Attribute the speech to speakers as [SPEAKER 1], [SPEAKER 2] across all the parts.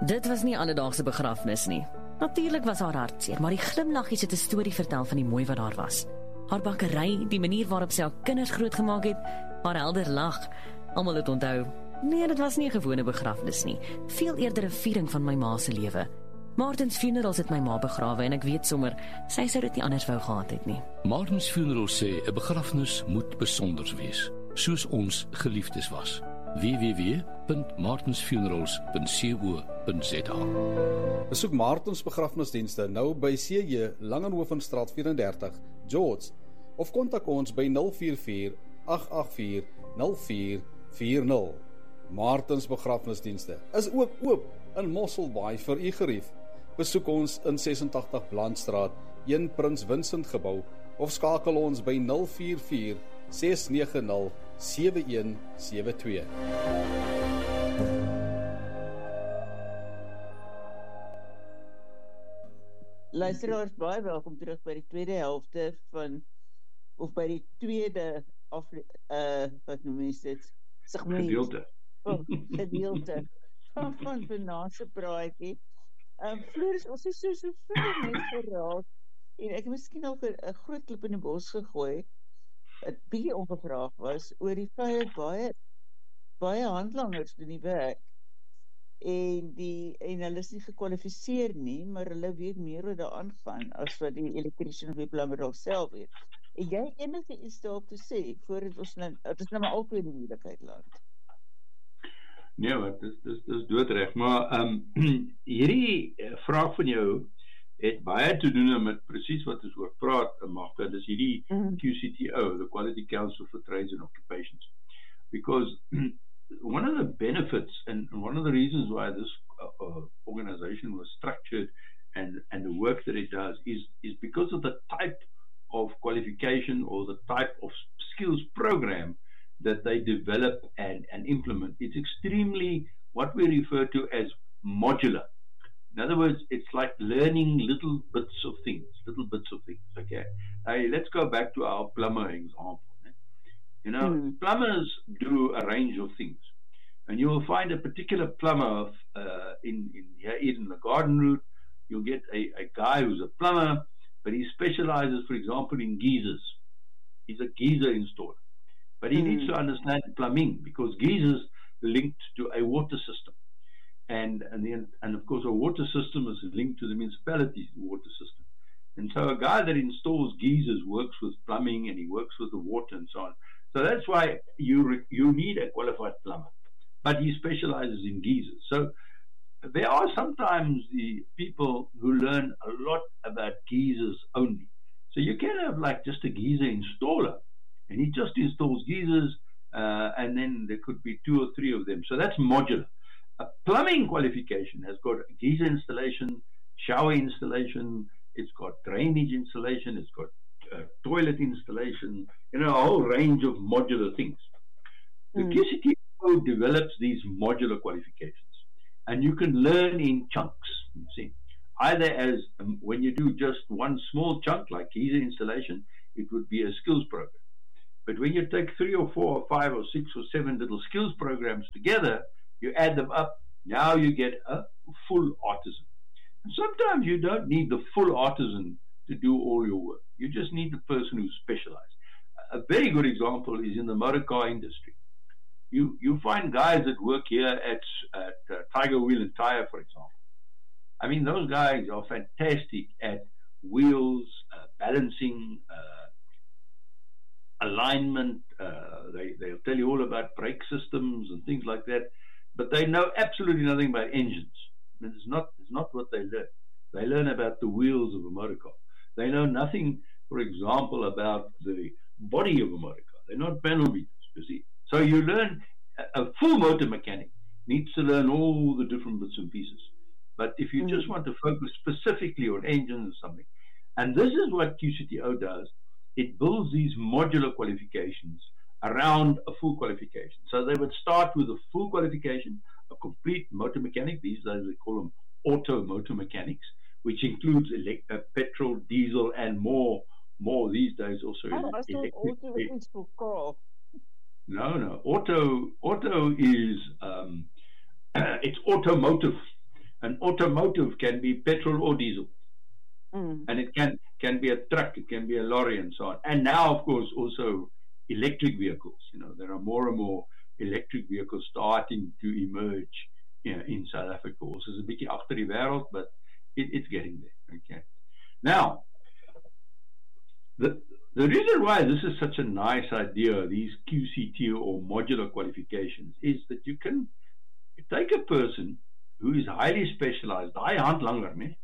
[SPEAKER 1] Dit was nie 'n alledaagse begrafnis nie. Natuurlik was haar hartseer, maar die glimlaggies het 'n storie vertel van die mooi wat daar was. Haar bakkery, die manier waarop sy haar kinders grootgemaak het, haar helder lag. Almal het onthou, nee, dit was nie 'n gewone begrafnis nie, veel eerder 'n viering van my ma se lewe. Martins Funerals het my ma begrawe en ek weet sommer, sy sou dit nie anders wou gehad het nie.
[SPEAKER 2] Martins Funerals sê 'n begrafnis moet besonder wees, soos ons geliefdes was. www.martinsfunerals.co.za.
[SPEAKER 3] Besoek Martins begrafnisdienste nou by CJ Langenhovenstraat 34, George, of kontak ons by 044 884 0440. Martins begrafnisdienste is ook oop in Mosselbaai vir u gerief. Besoek ons in 86 Blandstraat, 1 Prins Vincent gebou, of skakel ons by 044 690 7172.
[SPEAKER 4] Luisteraars, baie welkom terug by die tweede helfte van, of by die tweede wat noem jy dit? Segment. Gedeelte van Benase praatjie. Floris, ons is so veel mense geraak, en ek het miskien ook 'n groot klip in die bos gegooi, 'n bietjie ongevraag was, oor die feit dat baie handlangers doen die werk, en hulle is nie gekwalifiseer nie, maar hulle weet meer wat daar aangaan, as wat die elektriesien of die plumber dalk self weet. En jy enige iets daarop te sê, voordat ons nou maar altyd in die moeilikheid land?
[SPEAKER 5] Nee, wat dis doodreg, maar hierdie vraag van jou het baie te doen met presies wat ons oor praat, Magda, dis hierdie QCTO, the Quality Council for Trades and Occupations. Because one of the benefits and one of the reasons why this organization was structured and the work that it does is because of the type of qualification or the type of skills program that they develop and implement. It's extremely what we refer to as modular. In other words, it's like learning little bits of things, okay? Let's go back to our plumber example. You know, plumbers do a range of things. And you will find a particular plumber in the garden route. You'll get a guy who's a plumber, but he specializes, for example, in geysers. He's a geyser installer. But he needs to understand plumbing because geysers linked to a water system. And of course, a water system is linked to the municipality's water system. And so a guy that installs geysers works with plumbing and he works with the water and so on. So that's why you need a qualified plumber. But he specializes in geysers. So there are sometimes the people who learn a lot about geysers only. So you can have like just a geyser installer and he just installs geysers and then there could be 2 or 3 of them. So that's modular. A plumbing qualification has got a geyser installation, shower installation, it's got drainage installation, it's got toilet installation, a whole range of modular things. The QCTO develops these modular qualifications, and you can learn in chunks, you see. Either as, when you do just one small chunk, like geyser installation, it would be a skills program. But when you take 3 or 4 or 5 or 6 or 7 little skills programs together, you add them up, now you get a full artisan. And sometimes you don't need the full artisan to do all your work. You just need the person who's specialized. A very good example is in the motor car industry. You find guys that work here at Tiger Wheel and Tire, for example. I mean, those guys are fantastic at wheels, balancing, alignment. They'll tell you all about brake systems and things like that. But they know absolutely nothing about engines. I mean, it's not what they learn. They learn about the wheels of a motor car. They know nothing, for example, about the body of a motor car. They're not panel beaters, you see. So you learn, a full motor mechanic needs to learn all the different bits and pieces. But if you just want to focus specifically on engines or something, and this is what QCTO does, it builds these modular qualifications around a full qualification. So they would start with a full qualification, a complete motor mechanic. These days they call them auto motor mechanics, which includes petrol, diesel, and more these days also.
[SPEAKER 4] Auto is for car.
[SPEAKER 5] No. Auto is it's automotive. An automotive can be petrol or diesel. And it can be a truck, it can be a lorry, and so on. And now, of course, also electric vehicles. There are more and more electric vehicles starting to emerge in South Africa. Also, it's a bietjie agter die wêreld, but it's getting there. Okay. Now, the reason why this is such a nice idea, these QCTO or modular qualifications, is that you can take a person who is highly specialized, daai hand langer, nee?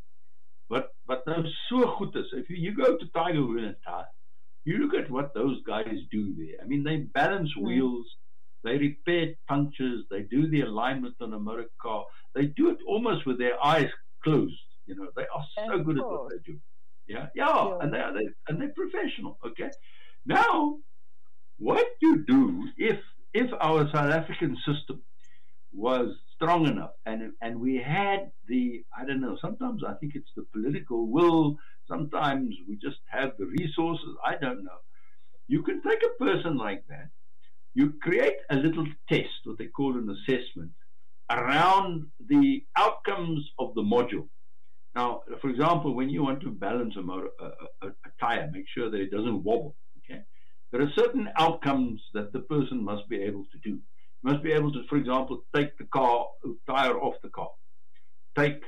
[SPEAKER 5] But nou so goed is. If you go to Tiger Wheel and Tire, you look at what those guys do there. I mean, they balance wheels, they repair punctures, they do the alignment on a motor car. They do it almost with their eyes closed. They are so good at what they do. Yeah, and they're professional. Okay. Now, what you do if our South African system was strong enough, and we had the, I don't know, sometimes I think it's the political will, sometimes we just have the resources, I don't know. You can take a person like that, you create a little test, what they call an assessment, around the outcomes of the module. Now, for example, when you want to balance a tire, make sure that it doesn't wobble, okay? There are certain outcomes that the person must be able to do. Must be able to, for example, take the tire off the car, take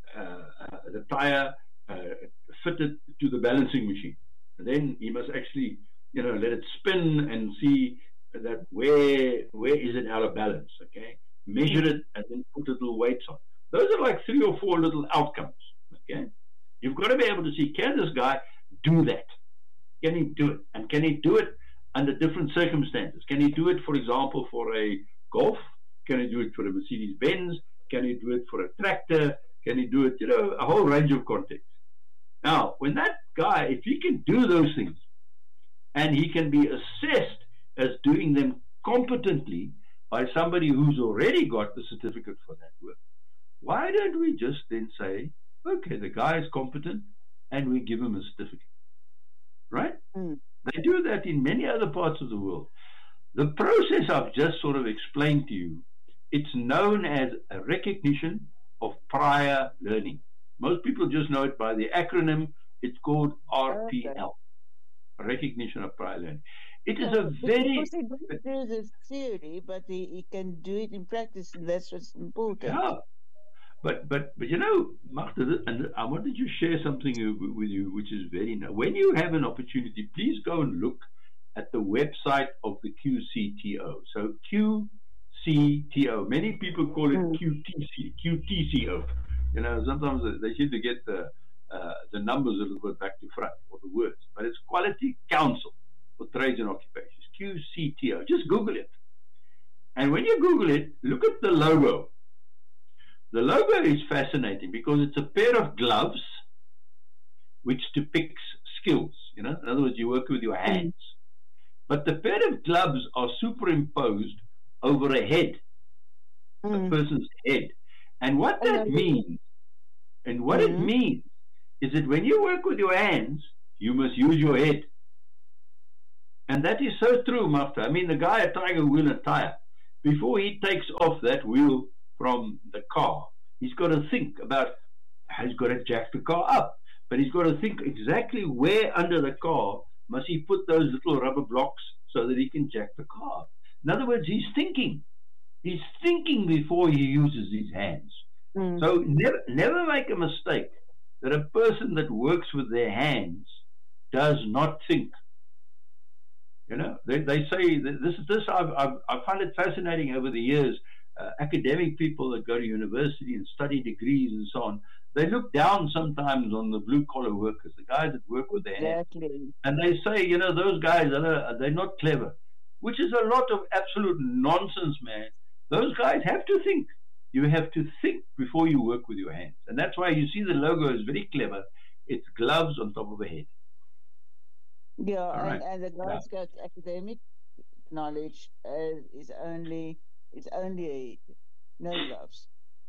[SPEAKER 5] the tire, fit it to the balancing machine. And then he must actually, let it spin and see that where is it out of balance, okay? Measure it and then put little weights on. Those are like 3 or 4 little outcomes, okay? You've got to be able to see, can this guy do that? Can he do it? And can he do it under different circumstances? Can he do it, for example, for a Golf? Can he do it for a Mercedes-Benz? Can he do it for a tractor? Can he do it, a whole range of contexts? Now, when that guy, if he can do those things, and he can be assessed as doing them competently by somebody who's already got the certificate for that work, why don't we just then say, okay, the guy is competent, and we give him a certificate, right? They do that in many other parts of the world. The process I've just sort of explained to you, it's known as a recognition of prior learning. Most people just know it by the acronym. It's called RPL, recognition of prior learning. It is a very...
[SPEAKER 4] Because he doesn't do the theory, but he can do it in practice, and that's what's important.
[SPEAKER 5] Yeah. But Magda, and I wanted to share something with you, which is very nice. When you have an opportunity, please go and look at the website of the QCTO. So QCTO. Many people call it QTCO. Sometimes they seem to get the numbers a little bit back to front, or the words. But it's Quality Council for Trades and Occupations, QCTO. Just Google it. And when you Google it, look at the logo. The logo is fascinating because it's a pair of gloves which depicts skills. In other words, you work with your hands. But the pair of gloves are superimposed over a head, a person's head. And what that means, and what it means, is that when you work with your hands, you must use your head. And that is so true, Magda. I mean, the guy at Tiger Wheel and Tire, before he takes off that wheel from the car, he's got to think about how he's got to jack the car up. But he's got to think exactly where under the car must he put those little rubber blocks so that he can jack the car up. In other words, he's thinking. He's thinking before he uses his hands. So never make a mistake that a person that works with their hands does not think. They say this. I find it fascinating over the years. Academic people that go to university and study degrees and so on, they look down sometimes on the blue-collar workers, the guys that work with their hands. And they say, those guys, they're not clever, which is a lot of absolute nonsense, man. Those guys have to think. You have to think before you work with your hands. And that's why you see the logo is very clever. It's gloves on top of a head.
[SPEAKER 4] Yeah, right. and the guys got academic knowledge. It's only no gloves.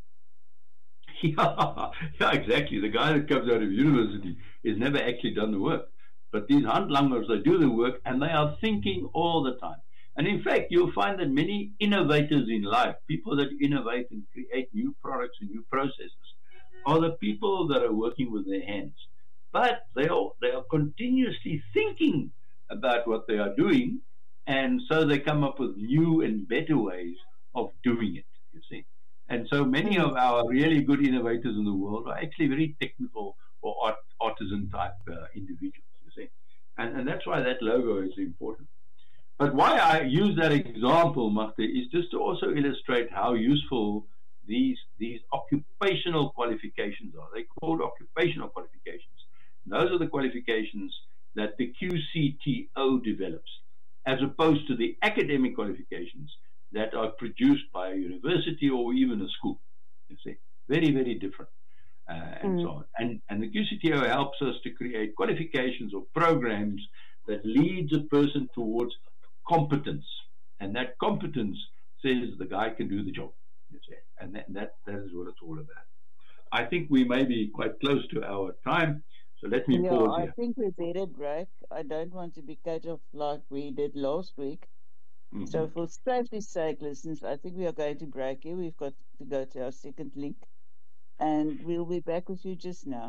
[SPEAKER 5] Yeah, exactly. The guy that comes out of university has never actually done the work. But these handlangers, they do the work, and they are thinking all the time. And in fact, you'll find that many innovators in life, people that innovate and create new products and new processes, are the people that are working with their hands. But they are continuously thinking about what they are doing, and so they come up with new and better ways of doing it, you see. And so many of our really good innovators in the world are actually very technical or artisan type individuals, you see. And that's why that logo is important. But why I use that example, Magda, is just to also illustrate how useful these occupational qualifications are. They're called occupational qualifications. And those are the qualifications that the QCTO develops, as opposed to the academic qualifications that are produced by a university or even a school. You see, very, very different, and so on. And the QCTO helps us to create qualifications or programs that leads a person towards competence, and that competence says the guy can do the job. You see, and that is what it's all about. I think we may be quite close to our time, so let me pause here.
[SPEAKER 4] I think we better break. I don't want to be cut off like we did last week. So for safety's sake, listeners, I think we are going to break here. We've got to go to our second link, and we'll be back with you just now.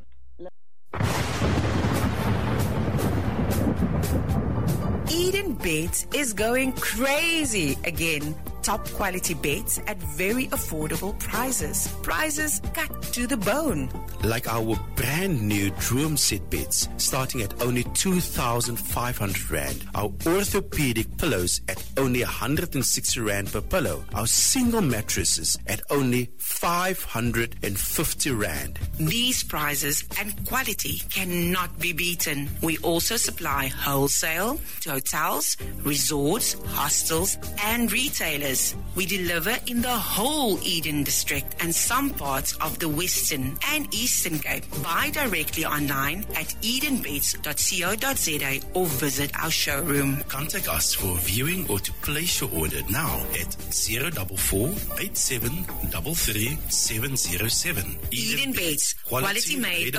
[SPEAKER 6] Eden Beds is going crazy again. Top quality beds at very affordable prices. Prices cut to the bone.
[SPEAKER 7] Like our brand new Droom Set beds, starting at only 2,500 Rand. Our orthopedic pillows at only 160 Rand per pillow. Our single mattresses at only 550 Rand.
[SPEAKER 6] These prices and quality cannot be beaten. We also supply wholesale to hotels, resorts, hostels, and retailers. We deliver in the whole Eden District and some parts of the Western and Eastern Cape. Buy directly online at edenbeds.co.za or visit our showroom.
[SPEAKER 7] Contact us for viewing or to place your order now at 044 87 33 707.
[SPEAKER 6] Eden Beds, quality made